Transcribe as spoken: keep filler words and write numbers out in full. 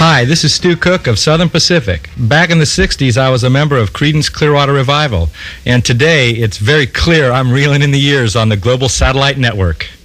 Hi, this is Stu Cook of Southern Pacific. Back in the sixties, I was a member of Creedence Clearwater Revival, and today it's very clear I'm reeling in the years on the global satellite network.